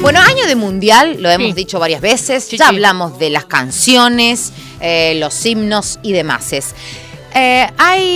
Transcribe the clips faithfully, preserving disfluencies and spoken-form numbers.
Bueno, año de mundial, lo hemos Sí. dicho varias veces, Sí, ya sí. hablamos de las canciones, eh, los himnos y demás. Eh,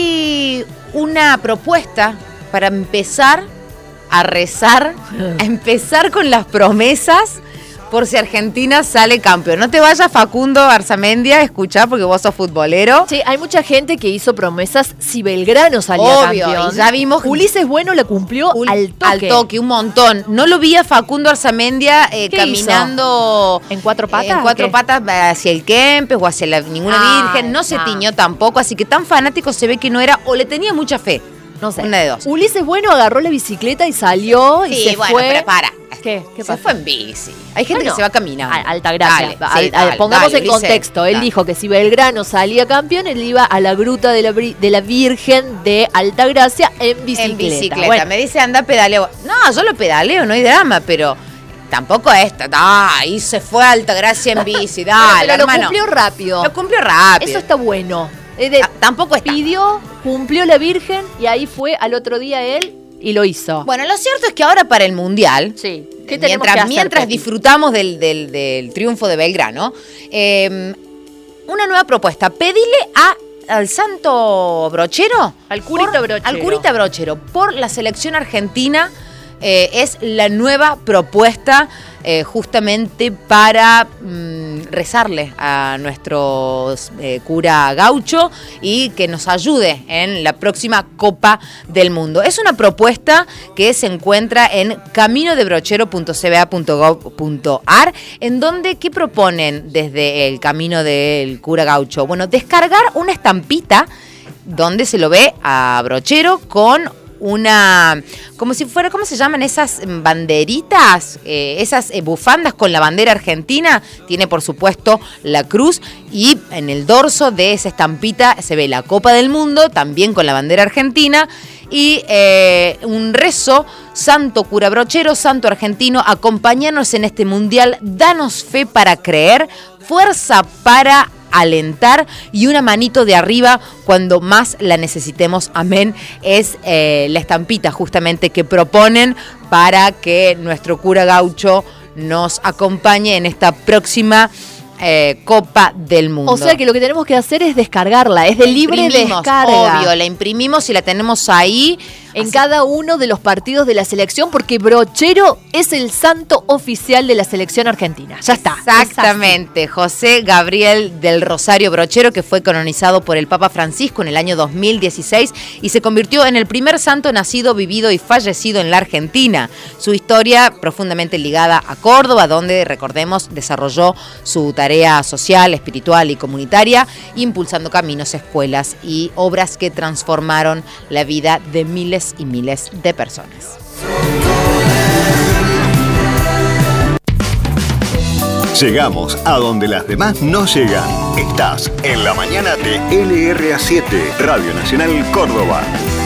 hay una propuesta para empezar a rezar, a empezar con las promesas por si Argentina sale campeón. No te vayas, Facundo Arzamendia, escuchá, porque vos sos futbolero. Sí, hay mucha gente que hizo promesas si Belgrano salía Obvio, campeón. y ya vimos- Ulises Bueno la cumplió Un- al toque. Al toque, un montón. No lo vi a Facundo Arzamendia eh, ¿Qué caminando ¿En cuatro patas? En cuatro ¿Qué? patas hacia el Kempes o hacia la, ninguna Ah, virgen. No se no. tiñó tampoco, así que tan fanático se ve que no era, o le tenía mucha fe. No sé. Una de dos. Ulises Bueno agarró la bicicleta y salió y Sí, se bueno, fue. pero para. ¿Qué? ¿Qué se pasó? fue en bici. Hay gente Bueno, que se va caminando. a- Alta gracia. Dale, Al- sí, al- dale, pongamos dale, en Ulises, contexto. Él dale. dijo que si Belgrano salía campeón, él iba a la gruta de la, bri- de la Virgen de Altagracia en bicicleta. En bicicleta. Bueno, Me dice, anda, pedaleo. No, yo lo pedaleo, no hay drama, pero tampoco esta. Ah, ahí se fue a Altagracia en bici. bueno, Dale, pero lo hermano. cumplió rápido. Lo cumplió rápido. Eso está bueno. Es de- Ah, tampoco está. pidió, cumplió la Virgen y ahí fue al otro día él y lo hizo. Bueno, lo cierto es que ahora para el Mundial, Sí. ¿Qué tenemos mientras, que hacer, mientras Pepi? disfrutamos del, del- del triunfo de Belgrano, eh, una nueva propuesta. Pedile a, al santo brochero. Al curita por- brochero. Al curita brochero. Por la selección argentina eh, es la nueva propuesta eh, justamente para mm, rezarle a nuestro eh, cura gaucho y que nos ayude en la próxima Copa del Mundo. Es una propuesta que se encuentra en camino de brochero punto c b a punto gov punto a r, en donde, ¿qué proponen desde el camino del cura gaucho? Bueno, descargar una estampita donde se lo ve a Brochero con una, como si fuera, ¿cómo se llaman esas banderitas? Eh, esas eh, bufandas con la bandera argentina. Tiene, por supuesto, la cruz y en el dorso de esa estampita se ve la Copa del Mundo, también con la bandera argentina. Y eh, un rezo: Santo cura brochero, santo argentino, acompáñanos en este mundial, danos fe para creer, fuerza para alentar y una manito de arriba cuando más la necesitemos, amén. Es eh, la estampita justamente que proponen para que nuestro cura gaucho nos acompañe en esta próxima eh, Copa del Mundo. O sea que lo que tenemos que hacer es descargarla, es de La libre imprimimos, descarga. obvio, la imprimimos y la tenemos ahí En así- cada uno de los partidos de la selección, porque Brochero es el santo oficial de la selección argentina. Ya está. Exactamente, José Gabriel del Rosario Brochero, que fue canonizado por el Papa Francisco en el año dos mil dieciséis y se convirtió en el primer santo nacido, vivido y fallecido en la Argentina. Su historia profundamente ligada a Córdoba, donde, recordemos, desarrolló su tarea social, espiritual y comunitaria, impulsando caminos, escuelas y obras que transformaron la vida de miles y miles de personas. Llegamos a donde las demás no llegan. Estás en la mañana de L R A siete, Radio Nacional Córdoba.